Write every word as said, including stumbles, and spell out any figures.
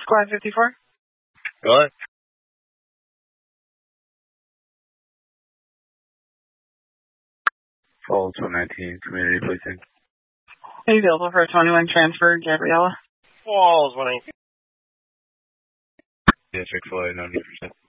Squad fifty-four. Go ahead. Falls one nineteen, community policing. Are you available for a twenty-one transfer, Gabriella? Falls one nineteen. Yeah, Chick-fil-A, no need for